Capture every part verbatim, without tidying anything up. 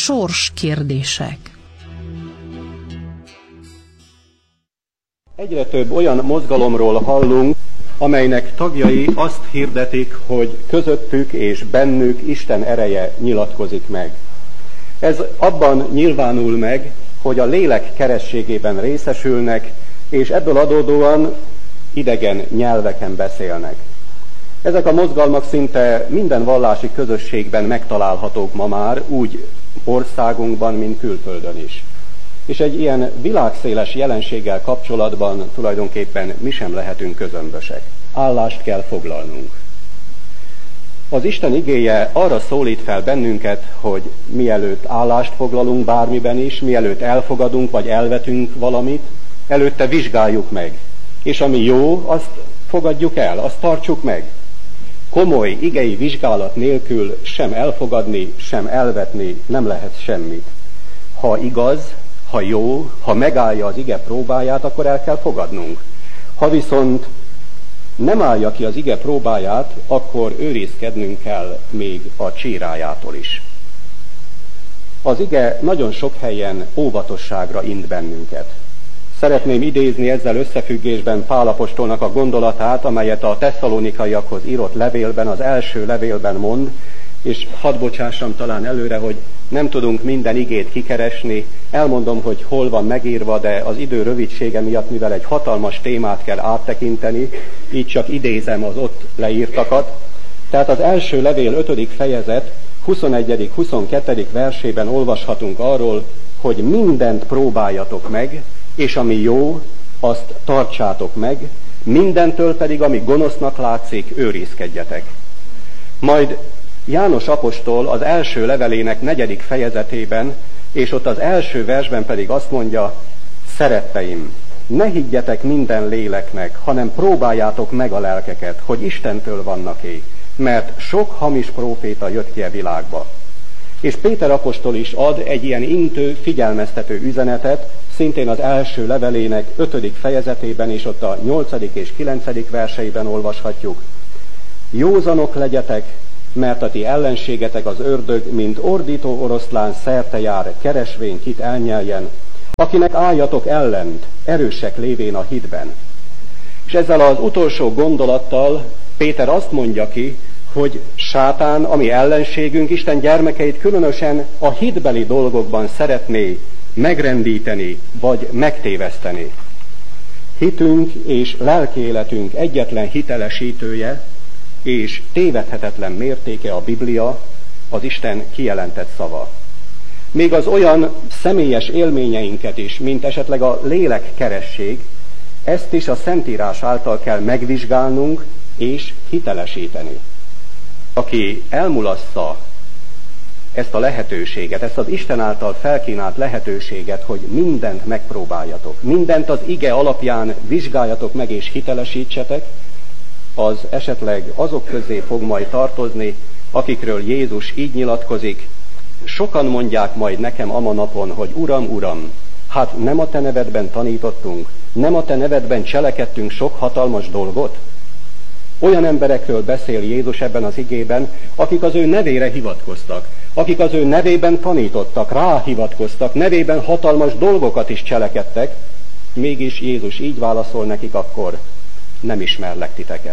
sorskérdések. Egyre több olyan mozgalomról hallunk, amelynek tagjai azt hirdetik, hogy közöttük és bennük Isten ereje nyilatkozik meg. Ez abban nyilvánul meg, hogy a lélek kerességében részesülnek, és ebből adódóan idegen nyelveken beszélnek. Ezek a mozgalmak szinte minden vallási közösségben megtalálhatók ma már, úgy országunkban, mint külföldön is. És egy ilyen világszéles jelenséggel kapcsolatban tulajdonképpen mi sem lehetünk közömbösek. Állást kell foglalnunk. Az Isten igéje arra szólít fel bennünket, hogy mielőtt állást foglalunk bármiben is, mielőtt elfogadunk vagy elvetünk valamit, előtte vizsgáljuk meg. És ami jó, azt fogadjuk el, azt tartsuk meg. Komoly igei vizsgálat nélkül sem elfogadni, sem elvetni nem lehet semmit. Ha igaz, ha jó, ha megállja az ige próbáját, akkor el kell fogadnunk. Ha viszont nem állja ki az ige próbáját, akkor őrizkednünk kell még a csírájától is. Az ige nagyon sok helyen óvatosságra int bennünket. Szeretném idézni ezzel összefüggésben Pál apostolnak a gondolatát, amelyet a tesszalonikaiakhoz írott levélben, az első levélben mond, és hadd bocsássam talán előre, hogy nem tudunk minden igét kikeresni, elmondom, hogy hol van megírva, de az idő rövidsége miatt, mivel egy hatalmas témát kell áttekinteni, így csak idézem az ott leírtakat. Tehát az első levél ötödik fejezet huszonegyedik huszonkettődik versében olvashatunk arról, hogy mindent próbáljatok meg, és ami jó, azt tartsátok meg, mindentől pedig, ami gonosznak látszik, őrizkedjetek. Majd János apostol az első levelének negyedik fejezetében, és ott az első versben pedig azt mondja, szeretteim, ne higgyetek minden léleknek, hanem próbáljátok meg a lelkeket, hogy Istentől vannak-e, mert sok hamis próféta jött ki a világba. És Péter apostol is ad egy ilyen intő, figyelmeztető üzenetet, szintén az első levelének ötödik fejezetében, és ott a nyolcadik és kilencedik verseiben olvashatjuk. Józanok legyetek, mert a ti ellenségetek az ördög, mint ordító oroszlán szerte jár, keresvén kit elnyeljen, akinek álljatok ellent, erősek lévén a hitben. És ezzel az utolsó gondolattal Péter azt mondja ki, hogy sátán, ami ellenségünk, Isten gyermekeit különösen a hitbeli dolgokban szeretné megrendíteni, vagy megtéveszteni. Hitünk és lelkiéletünk egyetlen hitelesítője és tévedhetetlen mértéke a Biblia, az Isten kijelentett szava. Még az olyan személyes élményeinket is, mint esetleg a lélekkeresség, ezt is a Szentírás által kell megvizsgálnunk és hitelesíteni. Aki elmulassza ezt a lehetőséget, ezt az Isten által felkínált lehetőséget, hogy mindent megpróbáljatok, mindent az ige alapján vizsgáljatok meg és hitelesítsetek, az esetleg azok közé fog majd tartozni, akikről Jézus így nyilatkozik, sokan mondják majd nekem ama napon, hogy Uram, Uram, hát nem a te nevedben tanítottunk, nem a te nevedben cselekedtünk sok hatalmas dolgot? Olyan emberekről beszél Jézus ebben az igében, akik az ő nevére hivatkoztak, akik az ő nevében tanítottak, ráhivatkoztak, nevében hatalmas dolgokat is cselekedtek, mégis Jézus így válaszol nekik akkor, nem ismerlek titeket.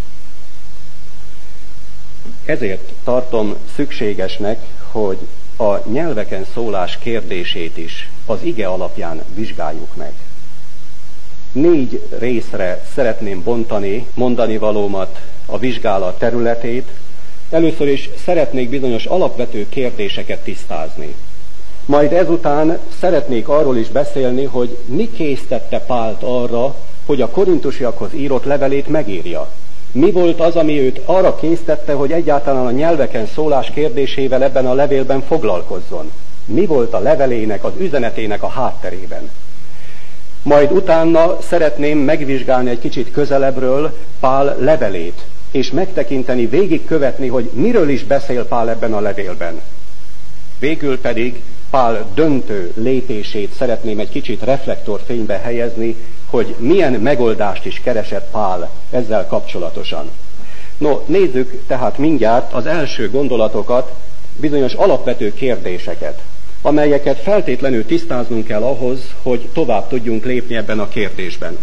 Ezért tartom szükségesnek, hogy a nyelveken szólás kérdését is az ige alapján vizsgáljuk meg. Négy részre szeretném bontani mondani valómat, a vizsgálat területét. Először is szeretnék bizonyos alapvető kérdéseket tisztázni. Majd ezután szeretnék arról is beszélni, hogy mi késztette Pált arra, hogy a korintusiakhoz írott levelét megírja. Mi volt az, ami őt arra késztette, hogy egyáltalán a nyelveken szólás kérdésével ebben a levélben foglalkozzon? Mi volt a levelének, az üzenetének a hátterében? Majd utána szeretném megvizsgálni egy kicsit közelebbről Pál levelét, és megtekinteni, végigkövetni, hogy miről is beszél Pál ebben a levélben. Végül pedig Pál döntő lépését szeretném egy kicsit reflektorfénybe helyezni, hogy milyen megoldást is keresett Pál ezzel kapcsolatosan. No, nézzük tehát mindjárt az első gondolatokat, bizonyos alapvető kérdéseket. amelyeket feltétlenül tisztáznunk kell ahhoz, hogy tovább tudjunk lépni ebben a kérdésben.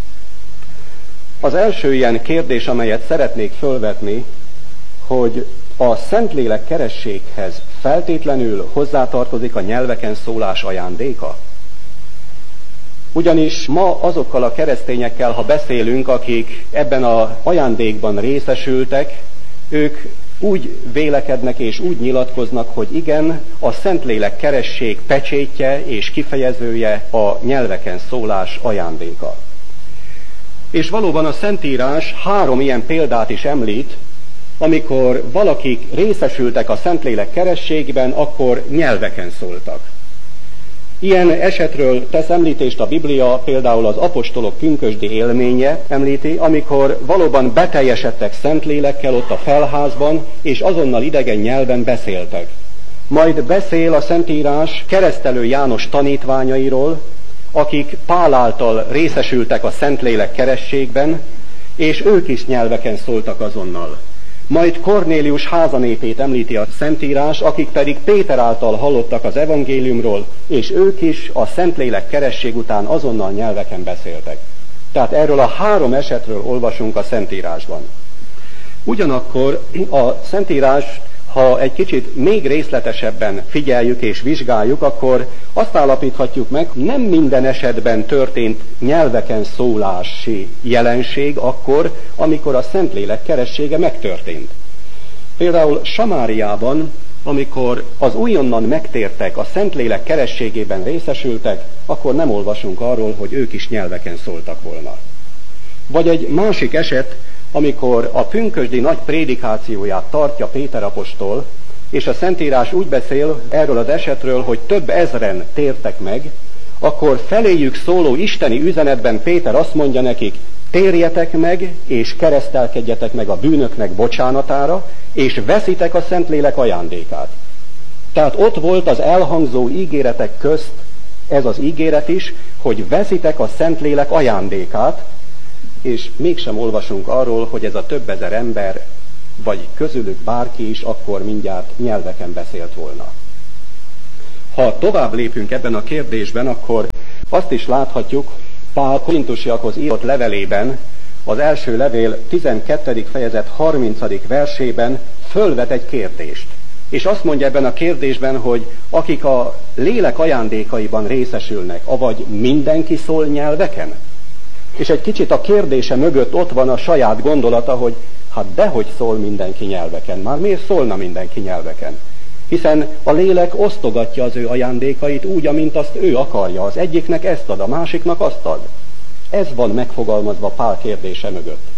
Az első ilyen kérdés, amelyet szeretnék fölvetni, hogy a Szentlélek kerességhez feltétlenül hozzátartozik a nyelveken szólás ajándéka. Ugyanis ma azokkal a keresztényekkel, ha beszélünk, akik ebben az ajándékban részesültek, ők úgy vélekednek és úgy nyilatkoznak, hogy igen, a Szentlélek keresség pecsétje és kifejezője a nyelveken szólás ajándéka. És valóban a Szentírás három ilyen példát is említ, amikor valakik részesültek a Szentlélek kerességben, akkor nyelveken szóltak. Ilyen esetről tesz említést a Biblia, például az apostolok pünkösdi élménye említi, amikor valóban beteljesedtek Szentlélekkel ott a felházban, és azonnal idegen nyelven beszéltek. Majd beszél a Szentírás Keresztelő János tanítványairól, akik Pál által részesültek a Szentlélek kerességben, és ők is nyelveken szóltak azonnal. Majd Kornélius házanépét említi a Szentírás, akik pedig Péter által hallottak az evangéliumról, és ők is a Szentlélek keresség után azonnal nyelveken beszéltek. Tehát erről a három esetről olvasunk a Szentírásban. Ugyanakkor a Szentírás, ha egy kicsit még részletesebben figyeljük és vizsgáljuk, akkor azt állapíthatjuk meg, nem minden esetben történt nyelveken szólási jelenség akkor, amikor a Szentlélek keressége megtörtént. Például Samáriában, amikor az újonnan megtértek, a Szentlélek kerességében részesültek, akkor nem olvasunk arról, hogy ők is nyelveken szóltak volna. Vagy egy másik eset, amikor a pünkösdi nagy prédikációját tartja Péter apostol, és a Szentírás úgy beszél erről az esetről, hogy több ezren tértek meg, akkor feléjük szóló isteni üzenetben Péter azt mondja nekik, térjetek meg, és keresztelkedjetek meg a bűnöknek bocsánatára, és veszitek a Szentlélek ajándékát. Tehát ott volt az elhangzó ígéretek közt ez az ígéret is, hogy veszitek a Szentlélek ajándékát, és mégsem olvasunk arról, hogy ez a több ezer ember, vagy közülük bárki is akkor mindjárt nyelveken beszélt volna. Ha tovább lépünk ebben a kérdésben, akkor azt is láthatjuk, Pál korintusiakhoz írott levelében, az első levél tizenkettedik fejezet harmincadik versében fölvet egy kérdést. És azt mondja ebben a kérdésben, hogy akik a lélek ajándékaiban részesülnek, avagy mindenki szól nyelveken? És egy kicsit a kérdése mögött ott van a saját gondolata, hogy hát dehogy szól mindenki nyelveken. Már miért szólna mindenki nyelveken? Hiszen a lélek osztogatja az ő ajándékait úgy, amint azt ő akarja. Az egyiknek ezt ad, a másiknak azt ad. Ez van megfogalmazva Pál kérdése mögött.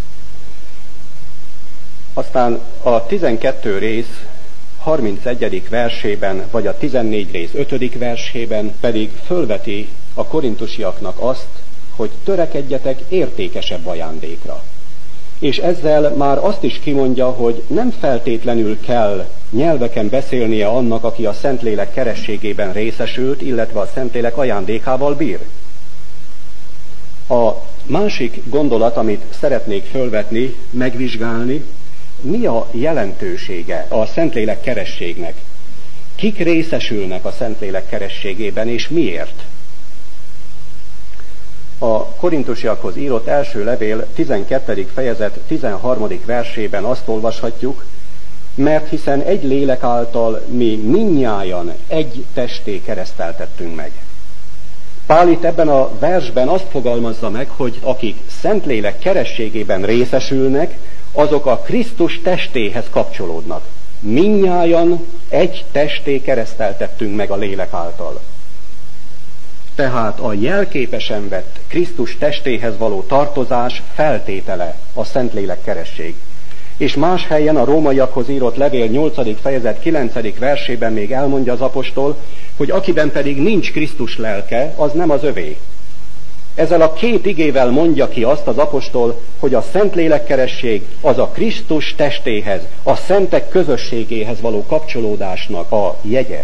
Aztán a tizenkető rész harmincegyedik versében, vagy a tizennégy rész ötödik versében pedig fölveti a korintusiaknak azt, hogy törekedjetek értékesebb ajándékra. És ezzel már azt is kimondja, hogy nem feltétlenül kell nyelveken beszélnie annak, aki a Szentlélek kerességében részesült, illetve a Szentlélek ajándékával bír. A másik gondolat, amit szeretnék fölvetni, megvizsgálni, mi a jelentősége a Szentlélek kerességnek? Kik részesülnek a Szentlélek kerességében, és miért? A korintusiakhoz írott első levél tizenkettedik fejezet tizenharmadik versében azt olvashatjuk, mert hiszen egy lélek által mi mindnyájan egy testé kereszteltettünk meg. Pál itt ebben a versben azt fogalmazza meg, hogy akik Szentlélek kerességében részesülnek, azok a Krisztus testéhez kapcsolódnak. Mindnyájan egy testé kereszteltettünk meg a lélek által. Tehát a jelképesen vett Krisztus testéhez való tartozás feltétele a Szentlélek keresség. És más helyen a rómaiakhoz írott levél nyolcadik fejezet kilencedik versében még elmondja az apostol, hogy akiben pedig nincs Krisztus lelke, az nem az övé. Ezzel a két igével mondja ki azt az apostol, hogy a Szentlélek keresség az a Krisztus testéhez, a szentek közösségéhez való kapcsolódásnak a jegye.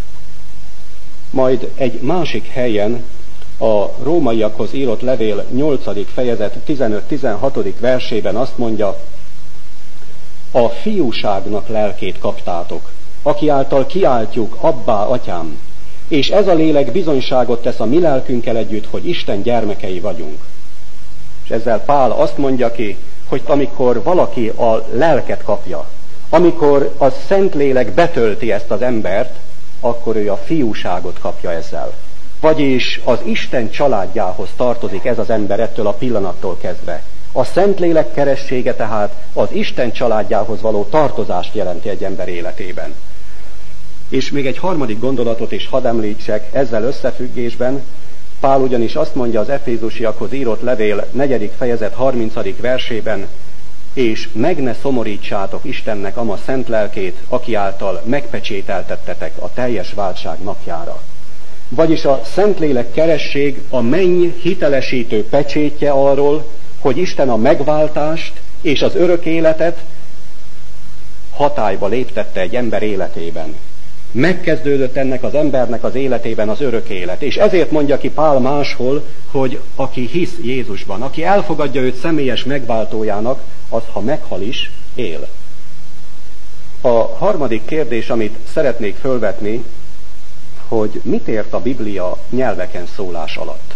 Majd egy másik helyen a rómaiakhoz írott levél nyolcadik fejezet tizenöt-tizenhatodik versében azt mondja, a fiúságnak lelkét kaptátok, aki által kiáltjuk, abbá, atyám, És ez a lélek bizonyságot tesz a mi lelkünkkel együtt, hogy Isten gyermekei vagyunk. És ezzel Pál azt mondja ki, hogy amikor valaki a lelket kapja, amikor a Szentlélek betölti ezt az embert, akkor ő a fiúságot kapja ezzel. Vagyis az Isten családjához tartozik ez az ember ettől a pillanattól kezdve. A Szentlélek keressége tehát az Isten családjához való tartozást jelenti egy ember életében. És még egy harmadik gondolatot is hadd említsek ezzel összefüggésben. Pál ugyanis azt mondja az Efézusiakhoz írott levél negyedik fejezet harmincadik versében, és meg ne szomorítsátok Istennek ama szent lelkét, aki által megpecsételtettetek a teljes váltság napjára. Vagyis a Szentlélek keresség a menny hitelesítő pecsétje arról, hogy Isten a megváltást és az örök életet hatályba léptette egy ember életében. Megkezdődött ennek az embernek az életében az örök élet. És ezért mondja ki Pál máshol, hogy aki hisz Jézusban, aki elfogadja őt személyes megváltójának, az, ha meghal is, él. A harmadik kérdés, amit szeretnék fölvetni, hogy mit ért a Biblia nyelveken szólás alatt.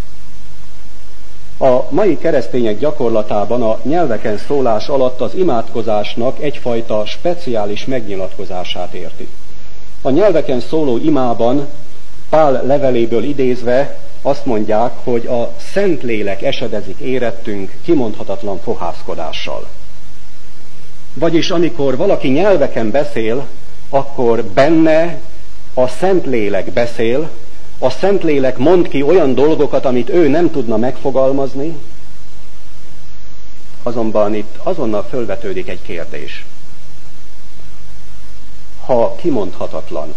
A mai keresztények gyakorlatában a nyelveken szólás alatt az imádkozásnak egyfajta speciális megnyilatkozását érti. A nyelveken szóló imában Pál leveléből idézve azt mondják, hogy a Szentlélek esedezik érettünk kimondhatatlan fohászkodással. Vagyis amikor valaki nyelveken beszél, akkor benne a Szentlélek beszél, a Szentlélek mond ki olyan dolgokat, amit ő nem tudna megfogalmazni, azonban itt azonnal fölvetődik egy kérdés. Ha kimondhatatlan,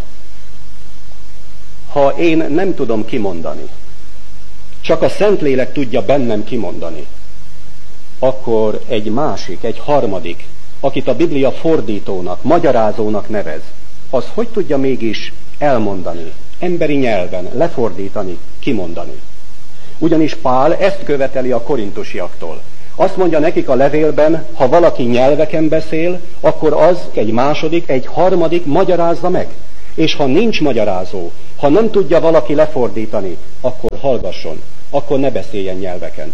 ha én nem tudom kimondani, csak a Szentlélek tudja bennem kimondani, akkor egy másik, egy harmadik, akit a Biblia fordítónak, magyarázónak nevez, az hogy tudja mégis elmondani, emberi nyelven, lefordítani, kimondani? Ugyanis Pál ezt követeli a korintusiaktól. Azt mondja nekik a levélben, ha valaki nyelveken beszél, akkor az egy második, egy harmadik magyarázza meg. És ha nincs magyarázó, ha nem tudja valaki lefordítani, akkor hallgasson, akkor ne beszéljen nyelveken.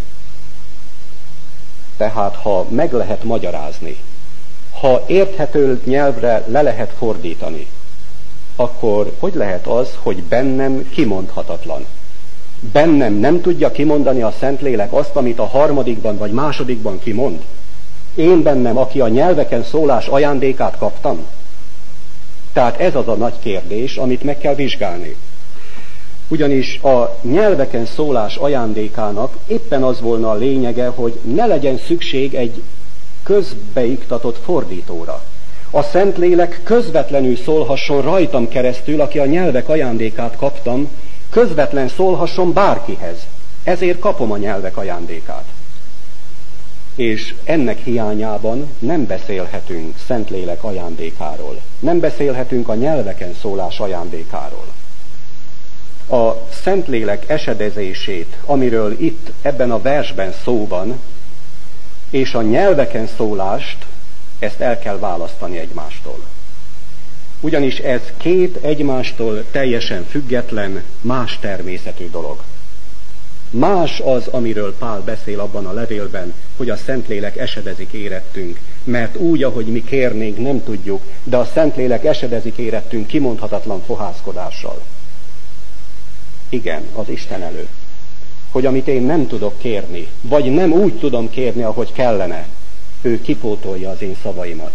Tehát ha meg lehet magyarázni, ha érthető nyelvre le lehet fordítani, akkor hogy lehet az, hogy bennem kimondhatatlan? Bennem nem tudja kimondani a Szentlélek azt, amit a harmadikban vagy másodikban kimond? Én bennem, aki a nyelveken szólás ajándékát kaptam? Tehát ez az a nagy kérdés, amit meg kell vizsgálni. Ugyanis a nyelveken szólás ajándékának éppen az volna a lényege, hogy ne legyen szükség egy közbeiktatott fordítóra. A Szentlélek közvetlenül szólhasson rajtam keresztül, aki a nyelvek ajándékát kaptam, közvetlen szólhasson bárkihez. Ezért kapom a nyelvek ajándékát. És ennek hiányában nem beszélhetünk Szentlélek ajándékáról. Nem beszélhetünk a nyelveken szólás ajándékáról. A Szentlélek esedezését, amiről itt ebben a versben szó van, és a nyelveken szólást, ezt el kell választani egymástól. Ugyanis ez két egymástól teljesen független, más természetű dolog. Más az, amiről Pál beszél abban a levélben, hogy a Szentlélek esedezik érettünk, mert úgy, ahogy mi kérnénk, nem tudjuk, de a Szentlélek esedezik érettünk kimondhatatlan fohászkodással. Igen, az Isten előtt. Hogy amit én nem tudok kérni, vagy nem úgy tudom kérni, ahogy kellene, ő kipótolja az én szavaimat.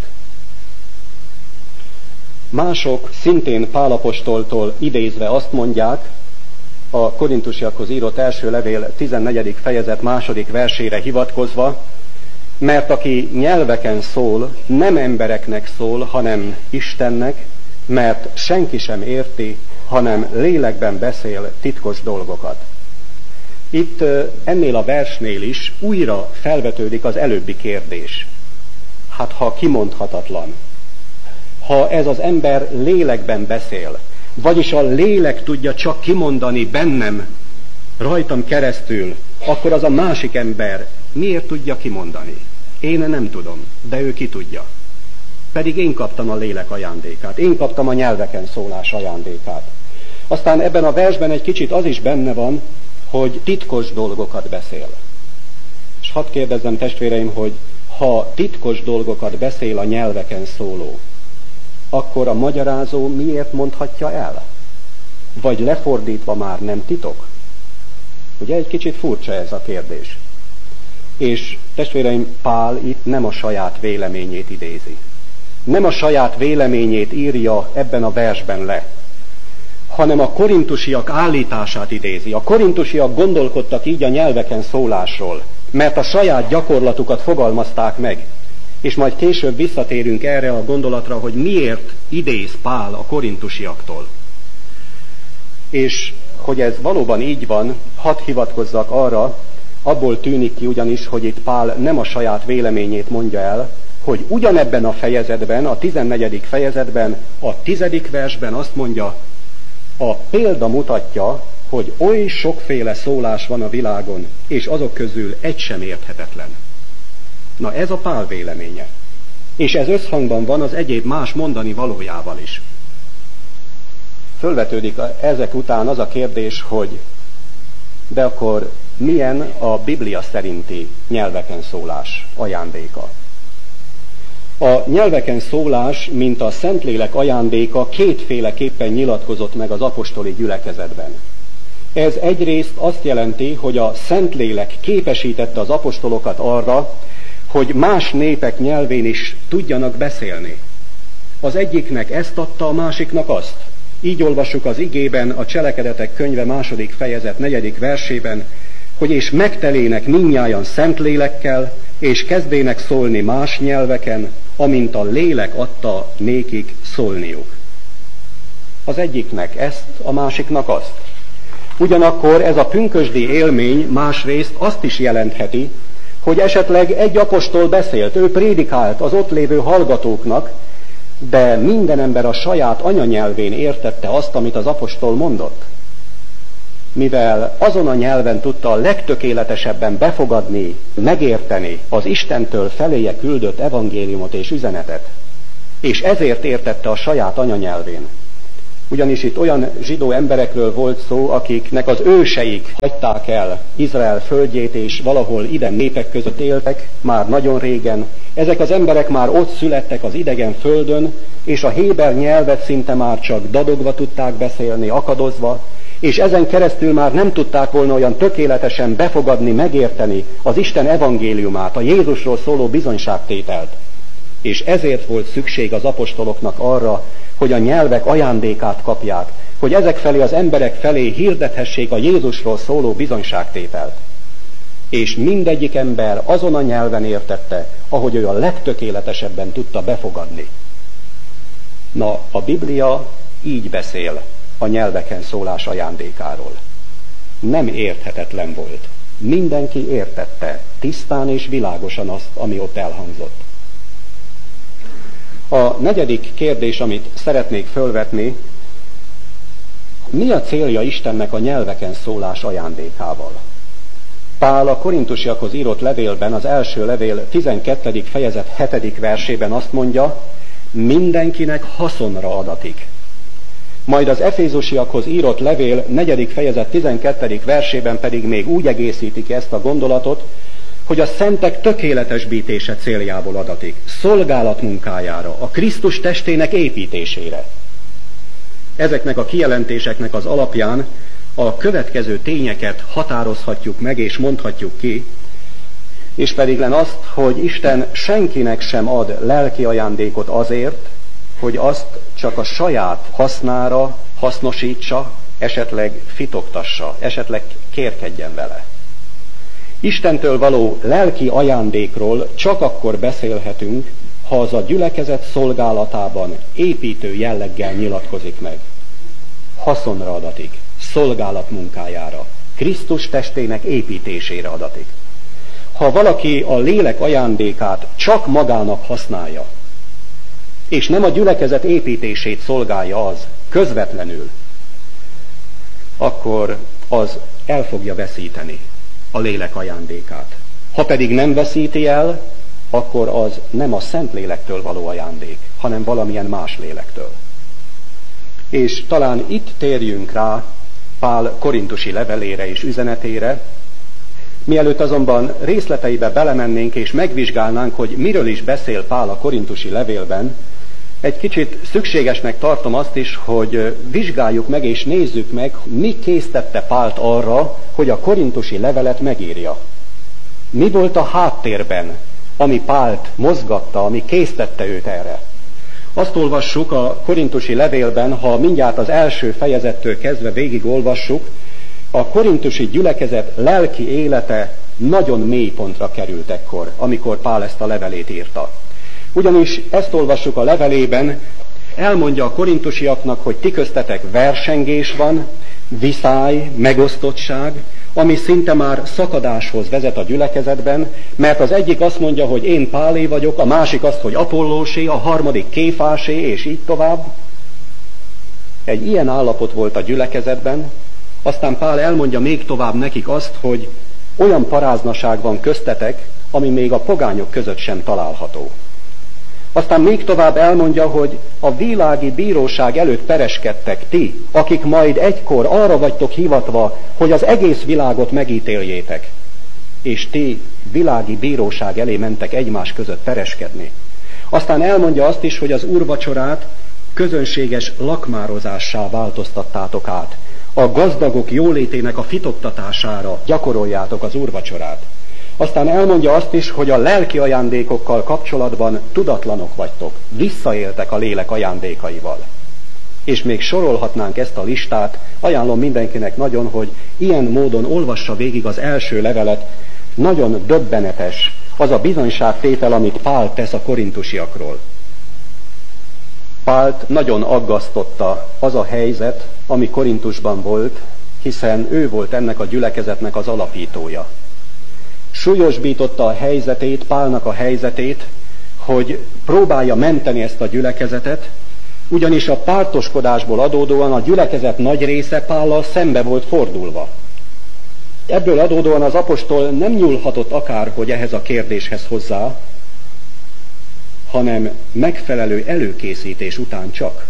Mások szintén Pál apostoltól idézve azt mondják, a korintusiakhoz írott első levél tizennegyedik fejezet második versére hivatkozva, mert aki nyelveken szól, nem embereknek szól, hanem Istennek, mert senki sem érti, hanem lélekben beszél titkos dolgokat. Itt ennél a versnél is újra felvetődik az előbbi kérdés. Hát ha kimondhatatlan, ha ez az ember lélekben beszél, vagyis a lélek tudja csak kimondani bennem, rajtam keresztül, akkor az a másik ember miért tudja kimondani? Én nem tudom, de ő ki tudja. Pedig én kaptam a lélek ajándékát, én kaptam a nyelveken szólás ajándékát. Aztán ebben a versben egy kicsit az is benne van, hogy titkos dolgokat beszél. És hadd kérdezzem, testvéreim, hogy ha titkos dolgokat beszél a nyelveken szóló, akkor a magyarázó miért mondhatja el? Vagy lefordítva már nem titok? Ugye egy kicsit furcsa ez a kérdés. És testvéreim, Pál itt nem a saját véleményét idézi. Nem a saját véleményét írja ebben a versben le, hanem a korintusiak állítását idézi. A korintusiak gondolkodtak így a nyelveken szólásról, mert a saját gyakorlatukat fogalmazták meg. És majd később visszatérünk erre a gondolatra, hogy miért idéz Pál a korintusiaktól. És hogy ez valóban így van, hadd hivatkozzak arra, abból tűnik ki ugyanis, hogy itt Pál nem a saját véleményét mondja el, hogy ugyanebben a fejezetben, a tizennegyedik fejezetben, a tizedik versben azt mondja, a példa mutatja, hogy oly sokféle szólás van a világon, és azok közül egy sem érthetetlen. Na ez a Pál véleménye. És ez összhangban van az egyéb más mondani valójával is. Fölvetődik ezek után az a kérdés, hogy de akkor milyen a Biblia szerinti nyelveken szólás ajándéka? A nyelveken szólás, mint a Szentlélek ajándéka kétféleképpen nyilatkozott meg az apostoli gyülekezetben. Ez egyrészt azt jelenti, hogy a Szentlélek képesítette az apostolokat arra, hogy más népek nyelvén is tudjanak beszélni. Az egyiknek ezt adta, a másiknak azt. Így olvassuk az igében, a Cselekedetek könyve második fejezet negyedik versében, hogy és megtelének mindnyájan Szentlélekkel, és kezdének szólni más nyelveken, amint a lélek adta nékik szólniuk. Az egyiknek ezt, a másiknak azt. Ugyanakkor ez a pünkösdi élmény másrészt azt is jelentheti, hogy esetleg egy apostol beszélt, ő prédikált az ott lévő hallgatóknak, de minden ember a saját anyanyelvén értette azt, amit az apostol mondott. Mivel azon a nyelven tudta a legtökéletesebben befogadni, megérteni az Istentől feléje küldött evangéliumot és üzenetet, és ezért értette a saját anyanyelvén. Ugyanis itt olyan zsidó emberekről volt szó, akiknek az őseik hagyták el Izrael földjét, és valahol ide népek között éltek, már nagyon régen. Ezek az emberek már ott születtek az idegen földön, és a héber nyelvet szinte már csak dadogva tudták beszélni, akadozva, és ezen keresztül már nem tudták volna olyan tökéletesen befogadni, megérteni az Isten evangéliumát, a Jézusról szóló bizonyságtételt. És ezért volt szükség az apostoloknak arra, hogy a nyelvek ajándékát kapják, hogy ezek felé az emberek felé hirdethessék a Jézusról szóló bizonyságtételt. És mindegyik ember azon a nyelven értette, ahogy ő a legtökéletesebben tudta befogadni. Na, a Biblia így beszél a nyelveken szólás ajándékáról. Nem érthetetlen volt. Mindenki értette tisztán és világosan azt, ami ott elhangzott. A negyedik kérdés, amit szeretnék fölvetni, mi a célja Istennek a nyelveken szólás ajándékával? Pál a korintusiakhoz írott levélben, az első levél tizenkettedik fejezet hetedik versében azt mondja, mindenkinek haszonra adatik. Majd az efézusiakhoz írott levél negyedik fejezet tizenkettedik versében pedig még úgy egészíti ki ezt a gondolatot, hogy a szentek tökéletesbítése céljából adatik, szolgálat munkájára, a Krisztus testének építésére. Ezeknek a kijelentéseknek az alapján a következő tényeket határozhatjuk meg és mondhatjuk ki, és pedig len azt, hogy Isten senkinek sem ad lelki ajándékot azért, hogy azt csak a saját hasznára hasznosítsa, esetleg fitogtassa, esetleg kérkedjen vele. Istentől való lelki ajándékról csak akkor beszélhetünk, ha az a gyülekezet szolgálatában építő jelleggel nyilatkozik meg. Haszonra adatik, szolgálat munkájára, Krisztus testének építésére adatik. Ha valaki a lélek ajándékát csak magának használja, és nem a gyülekezet építését szolgálja az közvetlenül, akkor az el fogja veszíteni a lélek ajándékát. Ha pedig nem veszíti el, akkor az nem a Szentlélektől való ajándék, hanem valamilyen más lélektől. És talán itt térjünk rá Pál korintusi levelére és üzenetére, mielőtt azonban részleteibe belemennénk és megvizsgálnánk, hogy miről is beszél Pál a korintusi levélben, egy kicsit szükségesnek tartom azt is, hogy vizsgáljuk meg és nézzük meg, mi késztette Pált arra, hogy a korintusi levelet megírja. Mi volt a háttérben, ami Pált mozgatta, ami késztette őt erre. Azt olvassuk a korintusi levélben, ha mindjárt az első fejezettől kezdve végigolvassuk, a korintusi gyülekezet lelki élete nagyon mély pontra került ekkor, amikor Pál ezt a levelét írta. Ugyanis ezt olvassuk a levelében, elmondja a korintusiaknak, hogy ti köztetek versengés van, viszály, megosztottság, ami szinte már szakadáshoz vezet a gyülekezetben, mert az egyik azt mondja, hogy én Pálé vagyok, a másik azt, hogy Apollósé, a harmadik Kéfásé, és így tovább. Egy ilyen állapot volt a gyülekezetben, aztán Pál elmondja még tovább nekik azt, hogy olyan paráznaság van köztetek, ami még a pogányok között sem található. Aztán még tovább elmondja, hogy a világi bíróság előtt pereskedtek ti, akik majd egykor arra vagytok hivatva, hogy az egész világot megítéljétek, és ti világi bíróság elé mentek egymás között pereskedni. Aztán elmondja azt is, hogy az úrvacsorát közönséges lakmározássá változtattátok át. A gazdagok jólétének a fitoktatására gyakoroljátok az úrvacsorát. Aztán elmondja azt is, hogy a lelki ajándékokkal kapcsolatban tudatlanok vagytok, visszaéltek a lélek ajándékaival. És még sorolhatnánk ezt a listát, ajánlom mindenkinek nagyon, hogy ilyen módon olvassa végig az első levelet, nagyon döbbenetes az a bizonyságtétel, amit Pál tesz a korintusiakról. Pált nagyon aggasztotta az a helyzet, ami Korintusban volt, hiszen ő volt ennek a gyülekezetnek az alapítója. Súlyosbította a helyzetét, Pálnak a helyzetét, hogy próbálja menteni ezt a gyülekezetet, ugyanis a pártoskodásból adódóan a gyülekezet nagy része Pállal szembe volt fordulva. Ebből adódóan az apostol nem nyúlhatott akárhogy ehhez a kérdéshez hozzá, hanem megfelelő előkészítés után csak.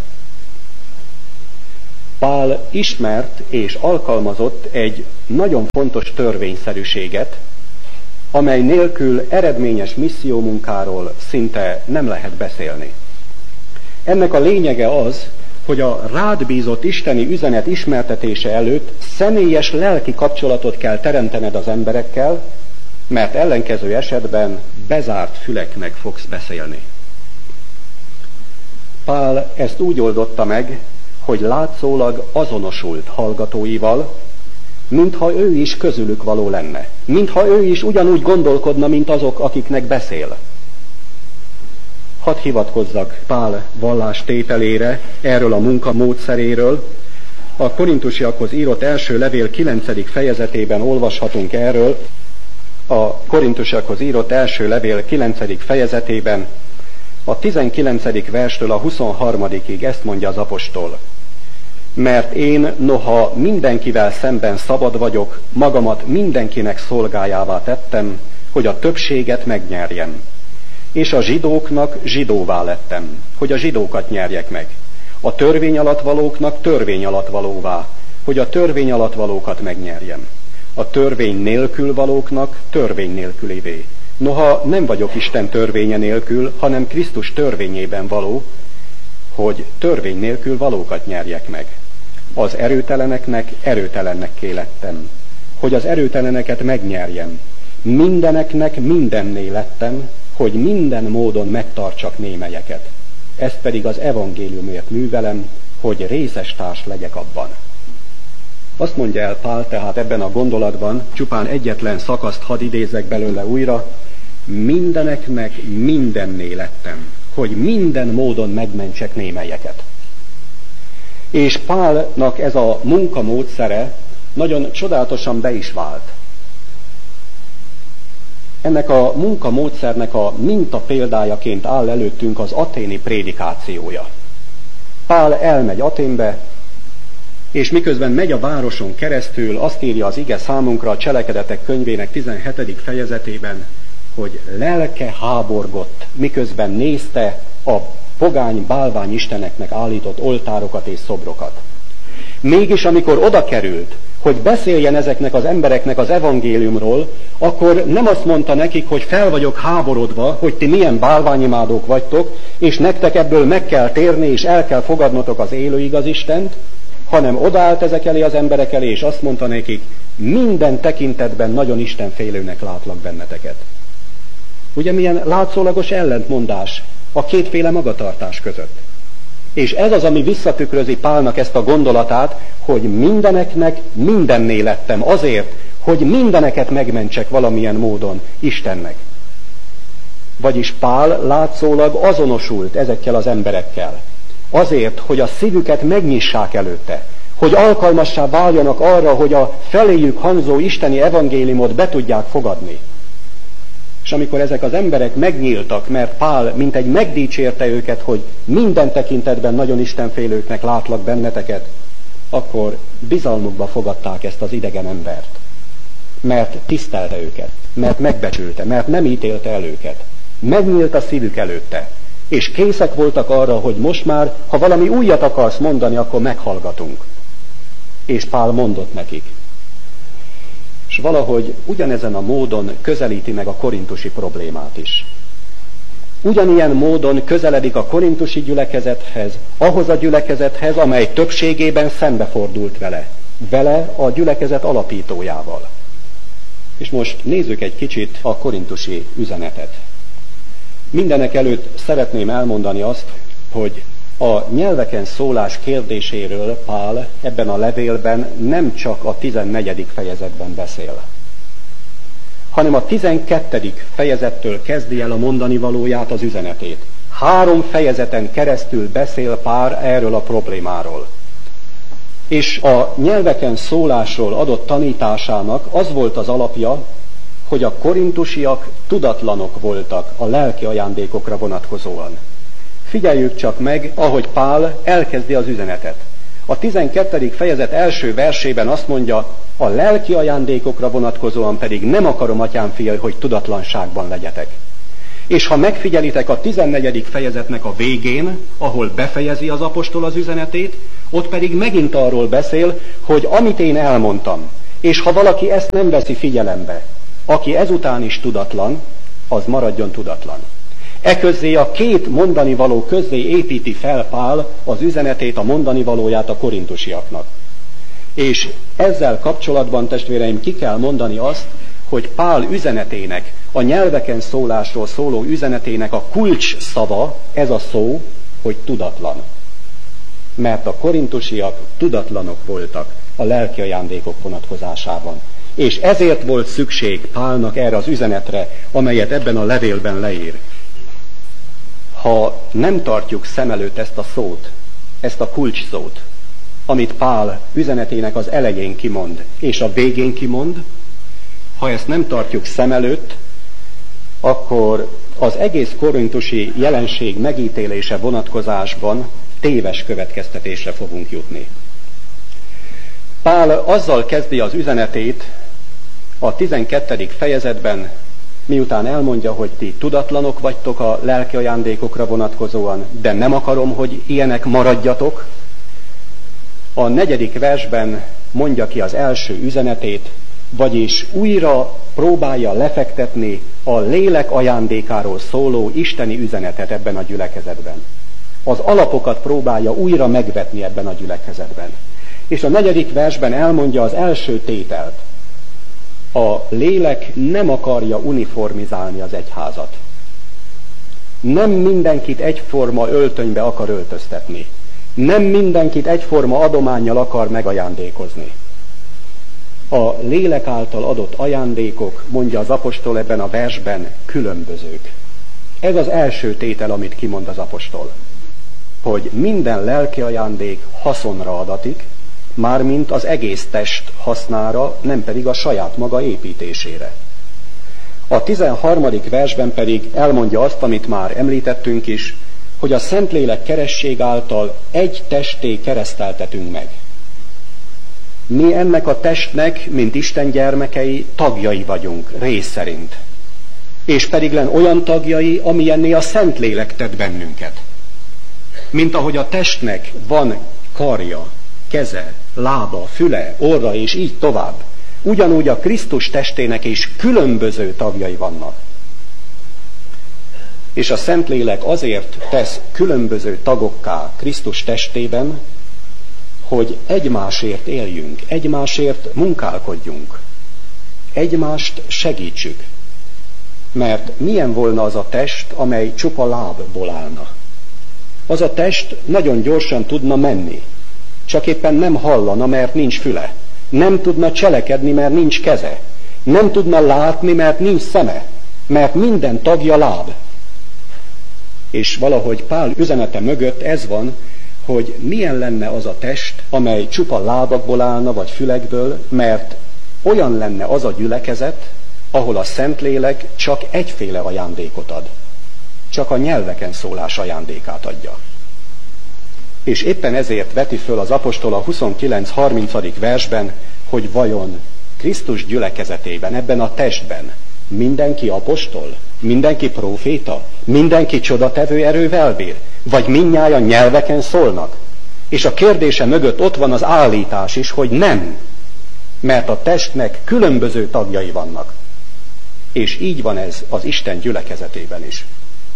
Pál ismert és alkalmazott egy nagyon fontos törvényszerűséget, amely nélkül eredményes missziómunkáról szinte nem lehet beszélni. Ennek a lényege az, hogy a rád bízott isteni üzenet ismertetése előtt személyes lelki kapcsolatot kell teremtened az emberekkel, mert ellenkező esetben bezárt füleknek fogsz beszélni. Pál ezt úgy oldotta meg, hogy látszólag azonosult hallgatóival, mintha ő is közülük való lenne, mintha ő is ugyanúgy gondolkodna, mint azok, akiknek beszél. Hadd hivatkozzak Pál vallástételére, erről a munkamódszeréről. A korintusiakhoz írott első levél kilencedik fejezetében olvashatunk erről. A korintusiakhoz írott első levél kilencedik fejezetében a tizenkilencedik verstől a huszonharmadikig ezt mondja az apostol. Mert én, noha mindenkivel szemben szabad vagyok, magamat mindenkinek szolgájává tettem, hogy a többséget megnyerjem. És a zsidóknak zsidóvá lettem, hogy a zsidókat nyerjek meg. A törvény alatt valóknak törvény alatt valóvá, hogy a törvény alatt valókat megnyerjem. A törvény nélkül valóknak törvény nélkülivé. Noha nem vagyok Isten törvénye nélkül, hanem Krisztus törvényében való, hogy törvény nélkül valókat nyerjek meg. Az erőteleneknek erőtelenekké lettem, hogy az erőteleneket megnyerjem. Mindeneknek mindenné lettem, hogy minden módon megtartsak némelyeket. Ezt pedig az evangéliumért művelem, hogy részes társ legyek abban. Azt mondja el Pál tehát ebben a gondolatban, csupán egyetlen szakaszt hadd idézek belőle újra, mindeneknek mindenné lettem, hogy minden módon megmentsek némelyeket. És Pálnak ez a munkamódszere nagyon csodálatosan be is vált. Ennek a munkamódszernek a minta példájaként áll előttünk az aténi prédikációja. Pál elmegy Aténbe, és miközben megy a városon keresztül, azt írja az ige számunkra a Cselekedetek könyvének tizenhetedik fejezetében, hogy lelke háborgott, miközben nézte a pogány bálvány isteneknek állított oltárokat és szobrokat. Mégis amikor oda került, hogy beszéljen ezeknek az embereknek az evangéliumról, akkor nem azt mondta nekik, hogy fel vagyok háborodva, hogy ti milyen bálványimádók vagytok, és nektek ebből meg kell térni, és el kell fogadnotok az élő igaz Istent, hanem odaállt ezek elé az emberek elé, és azt mondta nekik, minden tekintetben nagyon istenfélőnek látlak benneteket. Ugye milyen látszólagos ellentmondás a kétféle magatartás között. És ez az, ami visszatükrözi Pálnak ezt a gondolatát, hogy mindeneknek mindenné lettem azért, hogy mindeneket megmentsek valamilyen módon Istennek. Vagyis Pál látszólag azonosult ezekkel az emberekkel. Azért, hogy a szívüket megnyissák előtte, hogy alkalmassá váljanak arra, hogy a feléjük hangzó isteni evangéliumot be tudják fogadni. És amikor ezek az emberek megnyíltak, mert Pál mintegy megdicsérte őket, hogy minden tekintetben nagyon istenfélőknek látlak benneteket, akkor bizalmukba fogadták ezt az idegen embert. Mert tisztelte őket, mert megbecsülte, mert nem ítélte el őket. Megnyílt a szívük előtte, és készek voltak arra, hogy most már, ha valami újat akarsz mondani, akkor meghallgatunk. És Pál mondott nekik. És valahogy ugyanezen a módon közelíti meg a korintusi problémát is. Ugyanilyen módon közeledik a korintusi gyülekezethez, ahhoz a gyülekezethez, amely többségében szembefordult vele. Vele a gyülekezet alapítójával. És most nézzük egy kicsit a korintusi üzenetet. Mindenek előtt szeretném elmondani azt, hogy a nyelveken szólás kérdéséről Pál ebben a levélben nem csak a tizennegyedik fejezetben beszél, hanem a tizenkettedik fejezettől kezdi el a mondani valóját, az üzenetét. Három fejezeten keresztül beszél Pál erről a problémáról. És a nyelveken szólásról adott tanításának az volt az alapja, hogy a korintusiak tudatlanok voltak a lelki ajándékokra vonatkozóan. Figyeljük csak meg, ahogy Pál elkezdi az üzenetet. A tizenkettedik fejezet első versében azt mondja, a lelki ajándékokra vonatkozóan pedig nem akarom, atyám fia, hogy tudatlanságban legyetek. És ha megfigyelitek a tizennegyedik fejezetnek a végén, ahol befejezi az apostol az üzenetét, ott pedig megint arról beszél, hogy amit én elmondtam, és ha valaki ezt nem veszi figyelembe, aki ezután is tudatlan, az maradjon tudatlan. Eközé a két mondani való közzé építi fel Pál az üzenetét, a mondani valóját a korintusiaknak. És ezzel kapcsolatban, testvéreim, ki kell mondani azt, hogy Pál üzenetének, a nyelveken szólásról szóló üzenetének a kulcs szava, ez a szó, hogy tudatlan. Mert a korintusiak tudatlanok voltak a lelki ajándékok vonatkozásában. És ezért volt szükség Pálnak erre az üzenetre, amelyet ebben a levélben leír. Ha nem tartjuk szem előtt ezt a szót, ezt a kulcs szót, amit Pál üzenetének az elején kimond, és a végén kimond, ha ezt nem tartjuk szem előtt, akkor az egész korintusi jelenség megítélése vonatkozásban téves következtetésre fogunk jutni. Pál azzal kezdi az üzenetét a tizenkettedik fejezetben, miután elmondja, hogy ti tudatlanok vagytok a lelki ajándékokra vonatkozóan, de nem akarom, hogy ilyenek maradjatok. A negyedik versben mondja ki az első üzenetét, vagyis újra próbálja lefektetni a lélek ajándékáról szóló isteni üzenetet ebben a gyülekezetben. Az alapokat próbálja újra megvetni ebben a gyülekezetben. És a negyedik versben elmondja az első tételt. A lélek nem akarja uniformizálni az egyházat. Nem mindenkit egyforma öltönybe akar öltöztetni. Nem mindenkit egyforma adománnyal akar megajándékozni. A lélek által adott ajándékok, mondja az apostol ebben a versben, különbözők. Ez az első tétel, amit kimond az apostol. Hogy minden lelki ajándék haszonra adatik, mármint az egész test hasznára, nem pedig a saját maga építésére. A tizenharmadik versben pedig elmondja azt, amit már említettünk is, hogy a Szentlélek keresség által egy testé kereszteltetünk meg. Mi ennek a testnek, mint Isten gyermekei, tagjai vagyunk, rész szerint. És pedig len olyan tagjai, amilyenné a Szentlélek tett bennünket. mint ahogy a testnek van karja, keze, lába, füle, orra és így tovább, ugyanúgy a Krisztus testének is különböző tagjai vannak. És a Szentlélek azért tesz különböző tagokká Krisztus testében, hogy egymásért éljünk, egymásért munkálkodjunk, egymást segítsük. Mert milyen volna az a test, amely csupa lábból állna? Az a test nagyon gyorsan tudna menni, csak éppen nem hallana, mert nincs füle. Nem tudna cselekedni, mert nincs keze. Nem tudna látni, mert nincs szeme, mert minden tagja láb. És valahogy Pál üzenete mögött ez van, hogy milyen lenne az a test, amely csupa lábakból állna, vagy fülekből, mert olyan lenne az a gyülekezet, ahol a Szentlélek csak egyféle ajándékot ad. Csak a nyelveken szólás ajándékát adja. És éppen ezért veti föl az apostol a huszonkilenc harmincadik versben, hogy vajon Krisztus gyülekezetében, ebben a testben mindenki apostol, mindenki próféta, mindenki csodatevő erővel bír, vagy mindnyájan nyelveken szólnak. És a kérdése mögött ott van az állítás is, hogy nem, mert a testnek különböző tagjai vannak. És így van ez az Isten gyülekezetében is.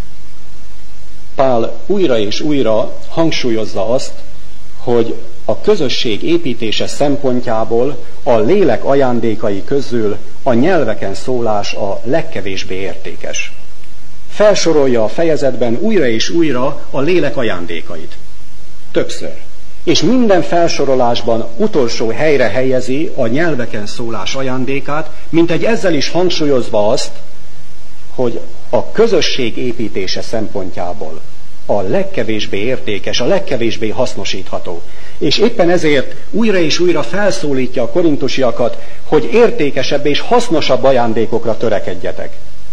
Pál újra és újra hangsúlyozza azt, hogy a közösség építése szempontjából a lélek ajándékai közül a nyelveken szólás a legkevésbé értékes. Felsorolja a fejezetben újra és újra a lélek ajándékait. Többször. És minden felsorolásban utolsó helyre helyezi a nyelveken szólás ajándékát, mint egy ezzel is hangsúlyozva azt, hogy a közösség építése szempontjából a legkevésbé értékes, a legkevésbé hasznosítható. És éppen ezért újra és újra felszólítja a korintusiakat, hogy értékesebb és hasznosabb ajándékokra törekedjetek.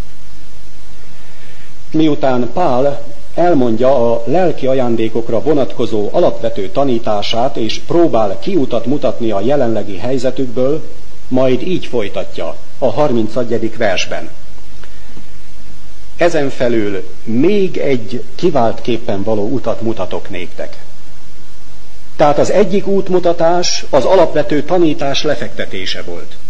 Miután Pál elmondja a lelki ajándékokra vonatkozó alapvető tanítását, és próbál kiutat mutatni a jelenlegi helyzetükből, majd így folytatja a harmincegyedik versben. Ezen felül még egy kiváltképpen való utat mutatok néktek. Tehát az egyik útmutatás az alapvető tanítás lefektetése volt.